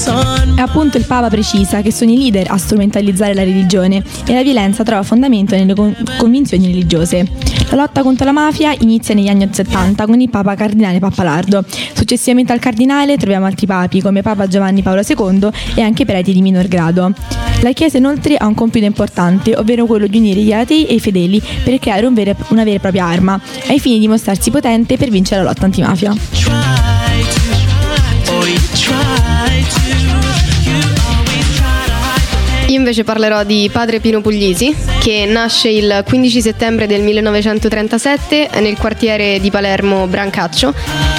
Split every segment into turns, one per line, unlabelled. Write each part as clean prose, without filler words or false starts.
E appunto il Papa precisa che sono i leader a strumentalizzare la religione e la violenza trova fondamento nelle convinzioni religiose. La lotta contro la mafia inizia negli anni 70 con il Papa Cardinale Pappalardo. Successivamente al Cardinale troviamo altri papi come Papa Giovanni Paolo II e anche preti di minor grado. La Chiesa inoltre ha un compito importante, ovvero quello di unire gli atei e i fedeli per creare una vera e propria arma, ai fini di mostrarsi potente per vincere la lotta antimafia.
Io invece parlerò di Padre Pino Puglisi, che nasce il 15 settembre del 1937 nel quartiere di Palermo Brancaccio.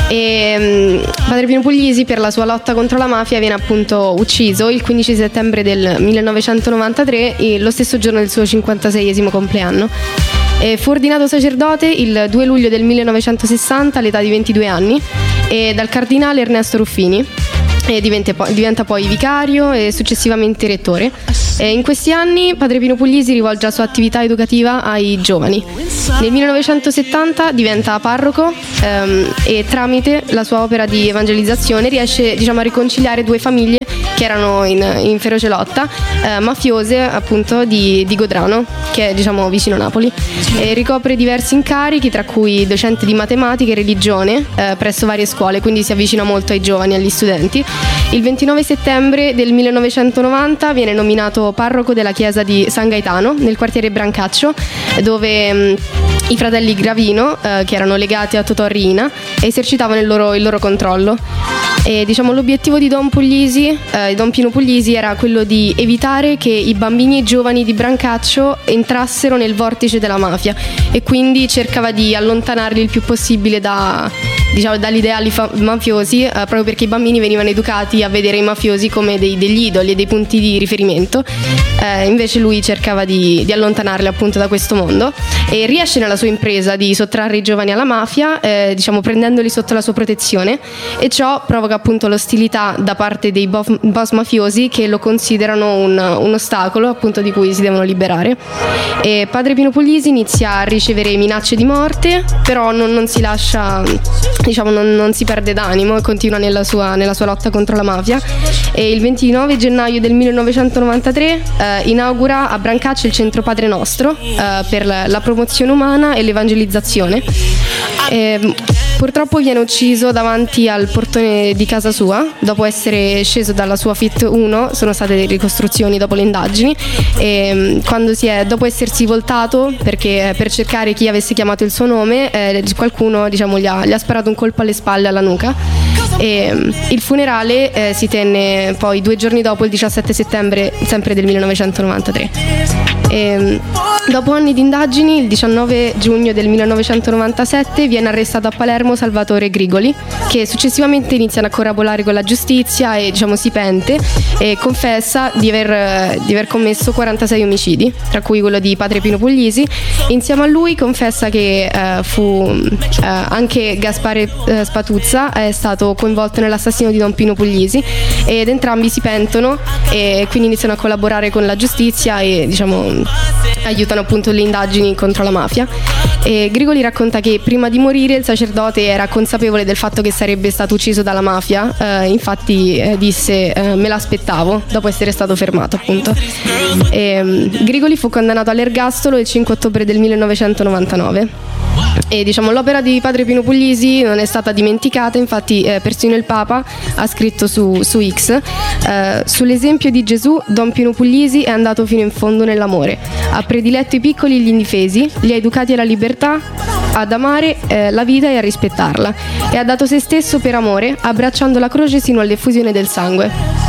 E Padre Pino Puglisi, per la sua lotta contro la mafia, viene appunto ucciso il 15 settembre del 1993, lo stesso giorno del suo 56esimo compleanno. Fu ordinato sacerdote il 2 luglio del 1960 all'età di 22 anni dal cardinale Ernesto Ruffini. E diventa poi vicario e successivamente rettore. In questi anni Padre Pino Puglisi rivolge la sua attività educativa ai giovani. Nel 1970 diventa parroco e tramite la sua opera di evangelizzazione riesce, a riconciliare due famiglie che erano in feroce lotta, mafiose appunto di Godrano, che è vicino Napoli. E ricopre diversi incarichi, tra cui docente di matematica e religione presso varie scuole, quindi si avvicina molto ai giovani e agli studenti. Il 29 settembre del 1990 viene nominato parroco della chiesa di San Gaetano nel quartiere Brancaccio, dove i fratelli Gravino, che erano legati a Totò Riina, esercitavano il loro controllo. E l'obiettivo di Don Pino Puglisi era quello di evitare che i bambini e i giovani di Brancaccio entrassero nel vortice della mafia, e quindi cercava di allontanarli il più possibile dagli ideali mafiosi, proprio perché i bambini venivano educati a vedere i mafiosi come degli idoli e dei punti di riferimento. Invece lui cercava di allontanarli appunto da questo mondo, e riesce nella sua impresa di sottrarre i giovani alla mafia, prendendoli sotto la sua protezione, e ciò provoca appunto l'ostilità da parte dei boss mafiosi, che lo considerano un ostacolo appunto di cui si devono liberare. E Padre Pino Puglisi inizia a ricevere minacce di morte, però non si lascia, non si perde d'animo e continua nella sua lotta contro la mafia. E il 29 gennaio del 1993 inaugura a Brancaccio il centro Padre Nostro per la promozione umana e l'evangelizzazione. Purtroppo viene ucciso davanti al portone di casa sua, dopo essere sceso dalla sua Fit 1. Sono state ricostruzioni dopo le indagini, e dopo essersi voltato per cercare chi avesse chiamato il suo nome, qualcuno gli ha sparato un colpo alle spalle, alla nuca. E il funerale si tenne poi 2 giorni dopo, il 17 settembre sempre del 1993. Dopo anni di indagini, il 19 giugno del 1997 viene arrestato a Palermo Salvatore Grigoli, che successivamente iniziano a collaborare con la giustizia e si pente e confessa di aver commesso 46 omicidi, tra cui quello di Padre Pino Puglisi. Insieme a lui confessa che anche Gaspare Spatuzza è stato coinvolto nell'assassinio di Don Pino Puglisi, ed entrambi si pentono e quindi iniziano a collaborare con la giustizia e aiutano appunto le indagini contro la mafia. E Grigoli racconta che prima di morire il sacerdote era consapevole del fatto che sarebbe stato ucciso dalla mafia, infatti disse me l'aspettavo, dopo essere stato fermato appunto. Grigoli fu condannato all'ergastolo il 5 ottobre del 1999. E l'opera di Padre Pino Puglisi non è stata dimenticata, infatti persino il Papa ha scritto su X: sull'esempio di Gesù, Don Pino Puglisi è andato fino in fondo nell'amore, ha prediletto i piccoli e gli indifesi, li ha educati alla libertà, ad amare la vita e a rispettarla, e ha dato se stesso per amore, abbracciando la croce sino all'effusione del sangue.